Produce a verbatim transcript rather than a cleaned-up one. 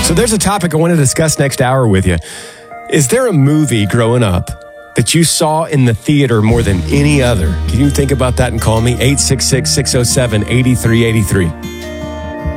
So there's a topic I want to discuss next hour with you. Is there a movie growing up that you saw in the theater more than any other? Can you think about that and call me? eight six six, six oh seven, eight three eight three.